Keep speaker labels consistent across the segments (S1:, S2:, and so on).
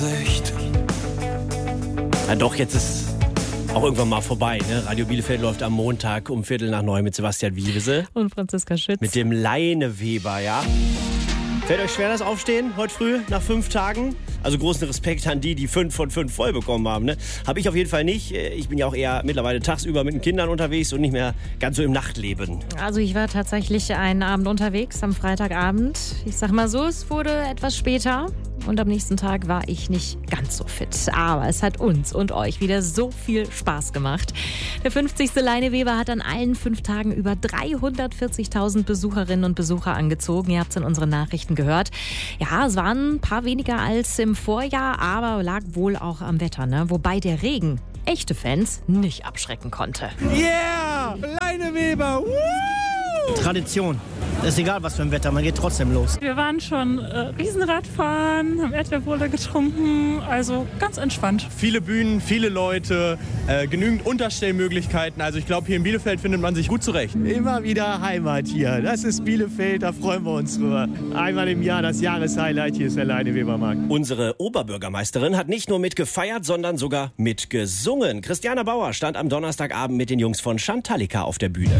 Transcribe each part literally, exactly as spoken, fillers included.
S1: Echt?
S2: Na doch, jetzt ist auch irgendwann mal vorbei. Ne? Radio Bielefeld läuft am Montag um Viertel nach neun mit Sebastian Wiewese.
S3: Und Franziska Schütz.
S2: Mit dem Leineweber, ja. Fällt euch schwer das Aufstehen heute früh nach fünf Tagen? Also großen Respekt an die, die fünf von fünf voll bekommen haben. Ne? Habe ich auf jeden Fall nicht. Ich bin ja auch eher mittlerweile tagsüber mit den Kindern unterwegs und nicht mehr ganz so im Nachtleben.
S3: Also ich war tatsächlich einen Abend unterwegs am Freitagabend. Ich sag mal so, es wurde etwas später. Und am nächsten Tag war ich nicht ganz so fit. Aber es hat uns und euch wieder so viel Spaß gemacht. Der fünfzigste Leineweber hat an allen fünf Tagen über dreihundertvierzigtausend Besucherinnen und Besucher angezogen. Ihr habt es in unseren Nachrichten gehört. Ja, es waren ein paar weniger als im Vorjahr, aber lag wohl auch am Wetter, ne? Wobei der Regen echte Fans nicht abschrecken konnte.
S4: Yeah! Leineweber! Woo!
S5: Tradition. Ist egal, was für ein Wetter, man geht trotzdem los.
S6: Wir waren schon äh, Riesenradfahren, haben Erdbeerbohle getrunken, also ganz entspannt.
S4: Viele Bühnen, viele Leute, äh, genügend Unterstellmöglichkeiten. Also ich glaube, hier in Bielefeld findet man sich gut zurecht.
S5: Immer wieder Heimat hier. Das ist Bielefeld, da freuen wir uns drüber. Einmal im Jahr das Jahreshighlight, hier ist der Leinewebermarkt.
S2: Unsere Oberbürgermeisterin hat nicht nur mitgefeiert, sondern sogar mitgesungen. Christiana Bauer stand am Donnerstagabend mit den Jungs von Chantalika auf der Bühne.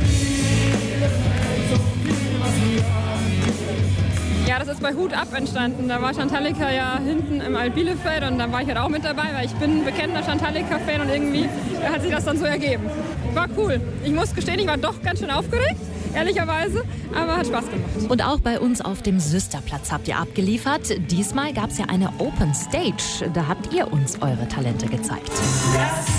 S7: Ja, das ist bei Hut ab entstanden. Da war Chantalika ja hinten im Alt Bielefeld und da war ich halt auch mit dabei, weil ich bin ein bekennender Chantalika-Fan und irgendwie hat sich das dann so ergeben. War cool. Ich muss gestehen, ich war doch ganz schön aufgeregt, ehrlicherweise, aber hat Spaß gemacht.
S3: Und auch bei uns auf dem Süsterplatz habt ihr abgeliefert. Diesmal gab es ja eine Open Stage. Da habt ihr uns eure Talente gezeigt.
S8: Das